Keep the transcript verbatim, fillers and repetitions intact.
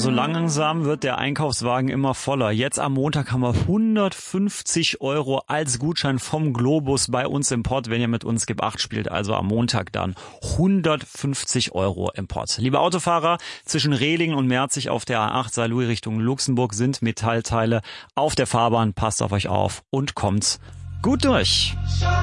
so langsam wird der Einkaufswagen immer voller. Jetzt am Montag haben wir hundertfünfzig Euro als Gutschein vom Globus bei uns im Pott, wenn ihr mit uns Gib acht spielt. Also am Montag dann hundertfünfzig Euro im Pott. Liebe Autofahrer, zwischen Rehlingen und Merzig auf der A acht Saarlouis Richtung Luxemburg sind Metallteile auf der Fahrbahn. Passt auf euch auf und kommt gut durch.